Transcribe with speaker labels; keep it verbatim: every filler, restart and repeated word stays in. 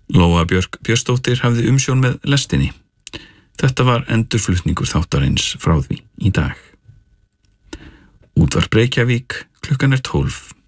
Speaker 1: Lóa Björk Björnsdóttir hafði umsjón með lestinni. Þetta var endurflutningur þáttarins frá því í dag. Útvarp Reykjavík, klukkan er tólf.